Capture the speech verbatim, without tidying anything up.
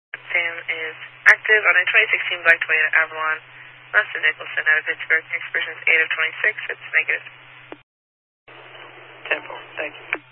Sam is active on a twenty sixteen black Toyota Avalon, less than Nicholson out of Pittsburgh. Expression is eight of twenty-six. It's negative. ten four. Thank you.